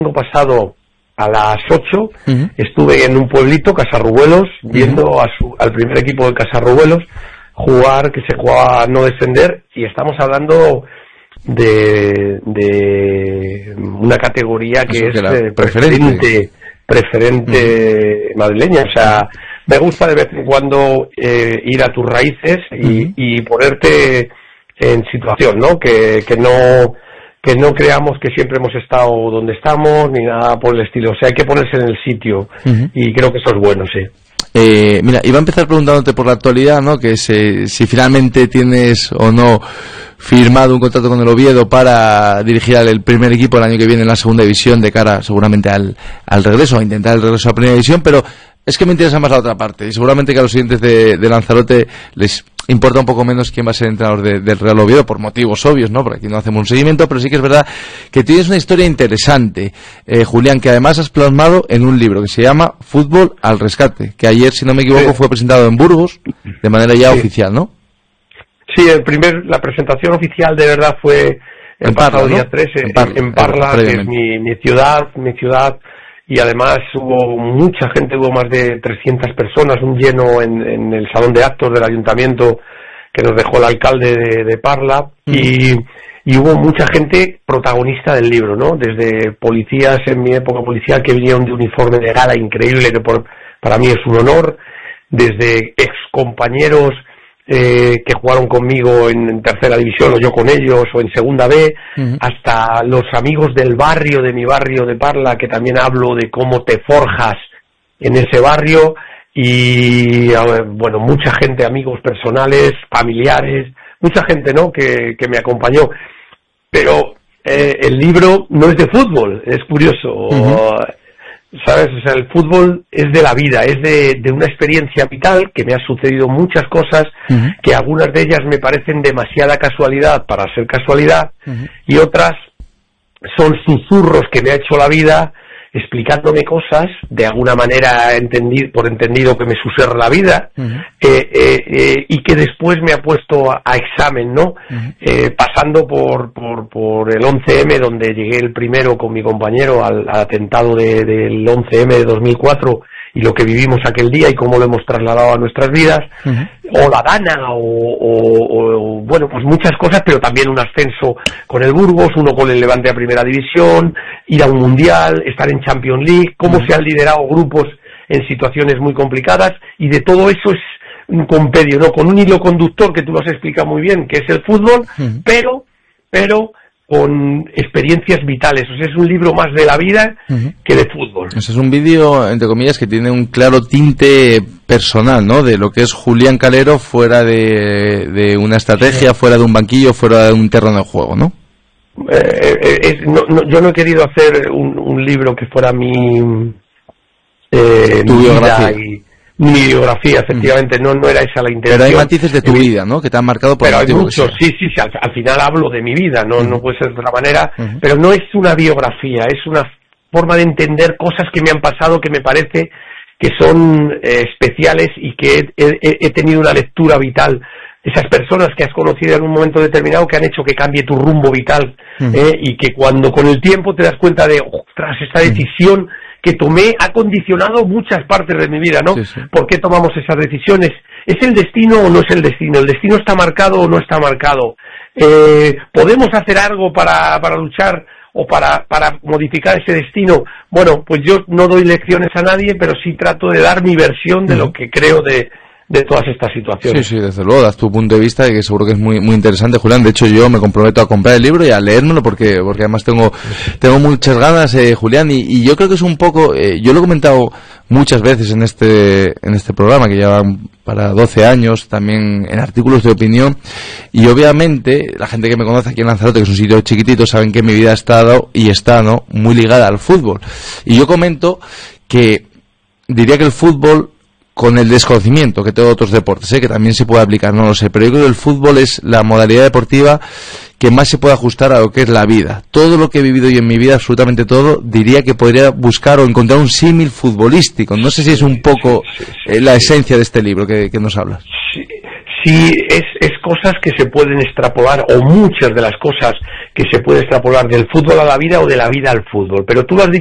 pasado a las 8 estuve en un pueblito, Casarrubuelos, viendo al primer equipo de Casarrubuelos jugar, que se jugaba a no descender, y estamos hablando de una categoría que es preferente madrileña. O sea, me gusta de vez en cuando ir a tus raíces y ponerte en situación, ¿no? Que no creamos que siempre hemos estado donde estamos ni nada por el estilo. O sea, hay que ponerse en el sitio y creo que eso es bueno, sí. Mira, iba a empezar preguntándote por la actualidad, ¿no? Que si finalmente tienes o no firmado un contrato con el Oviedo para dirigir al primer equipo el año que viene en la segunda división, de cara seguramente al regreso, a intentar el regreso a la primera división, pero es que me interesa más la otra parte, y seguramente que a los siguientes de Lanzarote les importa un poco menos quién va a ser el entrenador del Real Oviedo, por motivos obvios, ¿no? Porque aquí no hacemos un seguimiento, pero sí que es verdad que tienes una historia interesante, Julián, que además has plasmado en un libro que se llama Fútbol al Rescate, que ayer, si no me equivoco, fue presentado en Burgos de manera ya oficial, ¿no? Sí, la presentación oficial de verdad fue el pasado día 13 en Parla, que es mi ciudad, y además hubo mucha gente, hubo más de 300 personas, un lleno en el salón de actos del ayuntamiento que nos dejó el alcalde de Parla, y hubo mucha gente protagonista del libro, ¿no? Desde policías en mi época policial que vinieron de uniforme de gala increíble, que para mí es un honor, desde excompañeros que jugaron conmigo en tercera división, o yo con ellos, o en segunda B, hasta los amigos del barrio, de mi barrio de Parla, que también hablo de cómo te forjas en ese barrio, y bueno, mucha gente, amigos personales, familiares, mucha gente, ¿no?, que me acompañó. Pero el libro no es de fútbol, es curioso. ¿Sabes? O sea, el fútbol es de la vida, es de una experiencia vital, que me ha sucedido muchas cosas, que algunas de ellas me parecen demasiada casualidad para ser casualidad, y otras son susurros que me ha hecho la vida, explicándome cosas, de alguna manera por entendido que me susurra la vida, y que después me ha puesto a examen, ¿no? Pasando por el 11M, donde llegué el primero con mi compañero al atentado del 11M de 2004, y lo que vivimos aquel día y cómo lo hemos trasladado a nuestras vidas, o la Dana, o bueno, pues muchas cosas, pero también un ascenso con el Burgos, uno con el Levante a primera división, ir a un mundial, estar en Champions League, cómo se han liderado grupos en situaciones muy complicadas, y de todo eso es un compendio, ¿no? Con un hilo conductor que tú lo has explicado muy bien, que es el fútbol, pero con experiencias vitales. O sea, es un libro más de la vida que de fútbol. O sea, es un vídeo, entre comillas, que tiene un claro tinte personal, ¿no? De lo que es Julián Calero fuera de una estrategia, fuera de un banquillo, fuera de un terreno de juego, ¿no? Yo no he querido hacer un libro que fuera mi biografía. Mi biografía, efectivamente, no era esa la intención. Pero hay matices de tu vida, ¿no?, que te han marcado por motivos. Pero hay muchos, sí, al final hablo de mi vida, no puede ser de otra manera, pero no es una biografía, es una forma de entender cosas que me han pasado, que me parece que son especiales, y que he tenido una lectura vital. Esas personas que has conocido en un momento determinado, que han hecho que cambie tu rumbo vital, y que cuando con el tiempo te das cuenta de, ostras, esta decisión que tomé ha condicionado muchas partes de mi vida, ¿no? ¿Por qué tomamos esas decisiones? ¿Es el destino o no es el destino? ¿El destino está marcado o no está marcado? ¿Podemos hacer algo para luchar o para modificar ese destino? Bueno, pues yo no doy lecciones a nadie, pero sí trato de dar mi versión de lo que creo de todas estas situaciones. Sí, desde luego, das tu punto de vista, y que seguro que es muy muy interesante, Julián. De hecho, yo me comprometo a comprar el libro y a leérmelo, porque además tengo muchas ganas, Julián, y yo creo que es un poco, yo lo he comentado muchas veces en este programa, que lleva para 12 años, también en artículos de opinión, y obviamente la gente que me conoce aquí en Lanzarote, que es un sitio chiquitito, saben que mi vida ha estado y está, ¿no?, muy ligada al fútbol, y yo comento que diría que el fútbol, con el desconocimiento que tengo de otros deportes, que también se puede aplicar, no lo sé, pero yo creo que el fútbol es la modalidad deportiva que más se puede ajustar a lo que es la vida. Todo lo que he vivido yo en mi vida, absolutamente todo, diría que podría buscar o encontrar un símil futbolístico. No sé si es un poco la esencia de este libro que nos hablas. sí es cosas que se pueden extrapolar, o muchas de las cosas que se puede extrapolar del fútbol a la vida o de la vida al fútbol. Pero tú lo has dicho